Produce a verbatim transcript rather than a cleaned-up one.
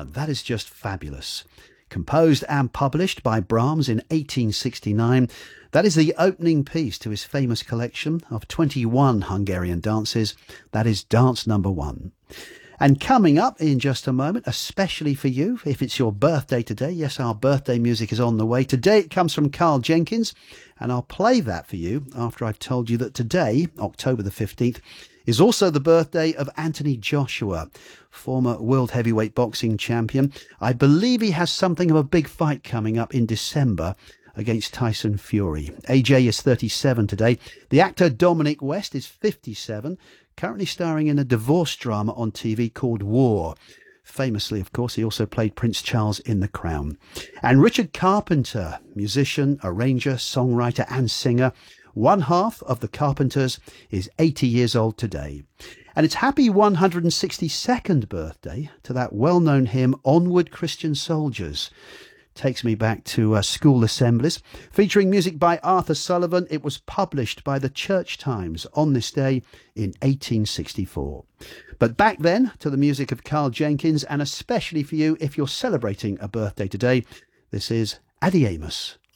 one. That is just fabulous. Composed and published by Brahms in eighteen sixty-nine, that is the opening piece to his famous collection of twenty-one Hungarian dances. That is dance number one. And coming up in just a moment, especially for you, if it's your birthday today, yes, our birthday music is on the way. Today it comes from Karl Jenkins, and I'll play that for you after I've told you that today, October the fifteenth, is also the birthday of Anthony Joshua, former world heavyweight boxing champion. I believe he has something of a big fight coming up in December against Tyson Fury. A J is thirty-seven today. The actor Dominic West is fifty-seven, currently starring in a divorce drama on T V called War. Famously, of course, he also played Prince Charles in The Crown. And Richard Carpenter, musician, arranger, songwriter and singer, one half of the Carpenters, is eighty years old today. And it's happy one hundred sixty-second birthday to that well-known hymn, Onward Christian Soldiers. Takes me back to uh, school assemblies. Featuring music by Arthur Sullivan, it was published by the Church Times on this day in eighteen sixty-four. But back then, to the music of Karl Jenkins, and especially for you if you're celebrating a birthday today, this is Adiemus.